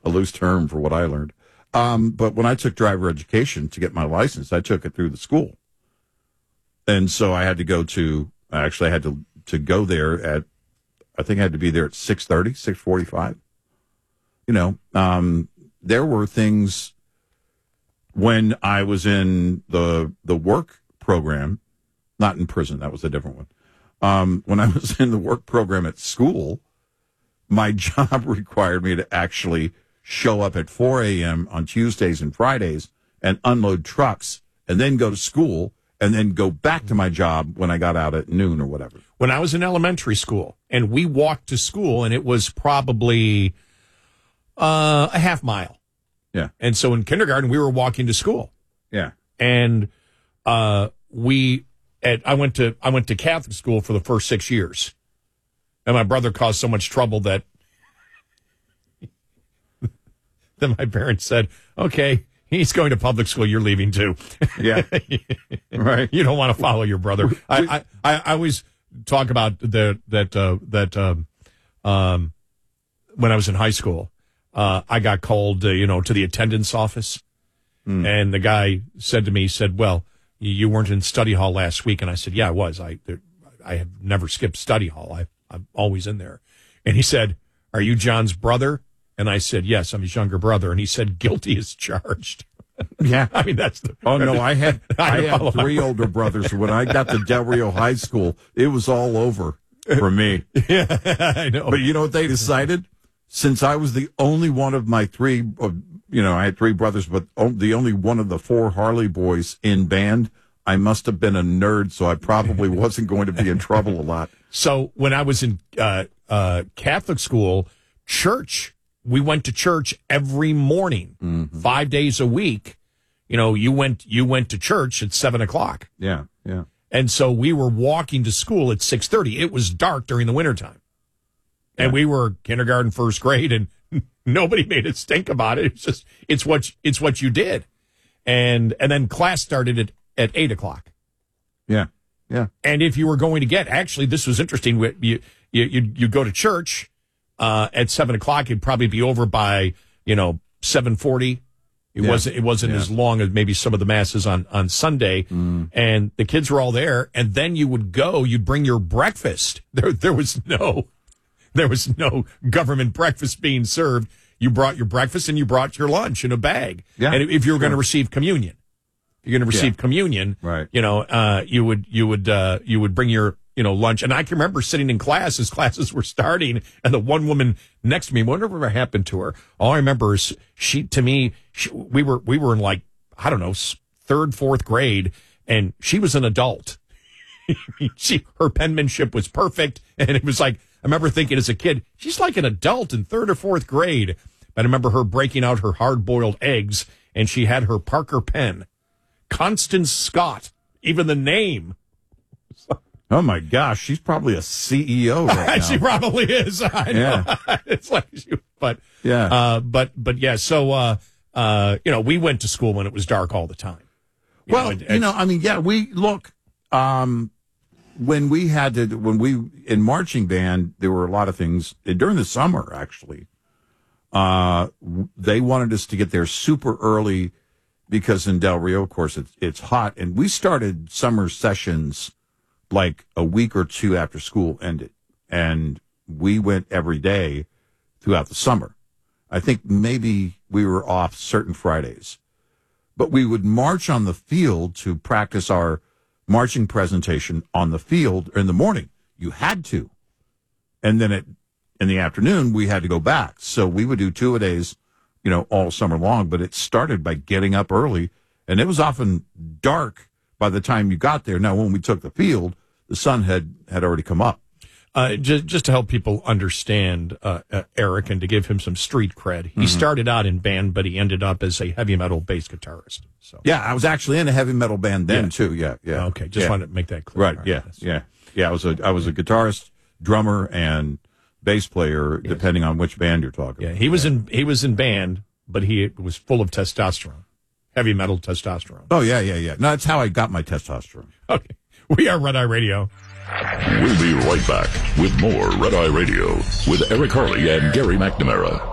a loose term for what I learned. But when I took driver education to get my license, I took it through the school. And so I had to go to, actually I had to go there at, I think I had to be there at 6:30, 6:45. You know, there were things when I was in the work program, not in prison, that was a different one. When I was in the work program at school, my job required me to actually show up at 4 a.m. on Tuesdays and Fridays and unload trucks and then go to school and then go back to my job when I got out at noon or whatever. When I was in elementary school and we walked to school, and it was probably a half mile. Yeah. And so in kindergarten, we were walking to school. Yeah. And I went to Catholic school for the first 6 years. And my brother caused so much trouble that my parents said, okay, he's going to public school, you're leaving too. Yeah. Right. You don't want to follow your brother. I always talk about that when I was in high school, I got called, to the attendance office. And the guy said to me, well, you weren't in study hall last week. And I said, yeah, I was. I have never skipped study hall. I'm always in there. And he said, are you John's brother? And I said, yes, I'm his younger brother. And he said, guilty as charged. Yeah. I mean, that's the... Oh, no, I had 3 older brothers. When I got to Del Rio High School, it was all over for me. Yeah, I know. But you know what they decided? Since I was the only one of my three, I had 3 brothers, but the only one of the 4 Harley boys in band, I must have been a nerd, so I probably wasn't going to be in trouble a lot. So when I was in Catholic school, we went to church every morning, 5 days a week. You went to church at 7:00. Yeah, yeah. And so we were walking to school at 6:30. It was dark during the wintertime. And we were kindergarten, first grade, and nobody made a stink about it. It's just, it's what you did. And then class started at 8:00. Yeah. Yeah. And if you were going to actually, this was interesting. You go to church, at 7:00, it'd probably be over by, 7:40. It wasn't as long as maybe some of the masses on Sunday. And the kids were all there. And then you'd bring your breakfast. There was no government breakfast being served. You brought your breakfast and you brought your lunch in a bag. Yeah, and if you were going to receive communion, right? You would bring your lunch. And I can remember sitting in class as classes were starting, and the one woman next to me, whatever happened to her. All I remember is we were in, like, I don't know, 3rd, 4th grade, and she was an adult. Her penmanship was perfect, and it was like, I remember thinking as a kid, she's like an adult in 3rd or 4th grade. But I remember her breaking out her hard-boiled eggs, and she had her Parker pen. Constance Scott, even the name. Oh, my gosh, she's probably a CEO right now. She probably is. I know. Yeah. It's like, but yeah. So, we went to school when it was dark all the time. When we in marching band, there were a lot of things during the summer, actually. They wanted us to get there super early because in Del Rio, of course, it's hot. And we started summer sessions like a week or 2 after school ended. And we went every day throughout the summer. I think maybe we were off certain Fridays. But we would march on the field to practice our marching presentation on the field in the morning. You had to. And then in the afternoon, we had to go back. So we would do 2-a-days, all summer long. But it started by getting up early. And it was often dark by the time you got there. Now, when we took the field, the sun had already come up. Just to help people understand Eric and to give him some street cred, he started out in band, but he ended up as a heavy metal bass guitarist. So yeah, I was actually in a heavy metal band then too. Yeah. Okay, just wanted to make that clear. Right. Yeah. I was a guitarist, drummer, and bass player, depending on which band you're talking about. He was in band, but he was full of testosterone, heavy metal testosterone. Oh yeah. No, that's how I got my testosterone. Okay, we are Red Eye Radio. We'll be right back with more Red Eye Radio with Eric Harley and Gary McNamara.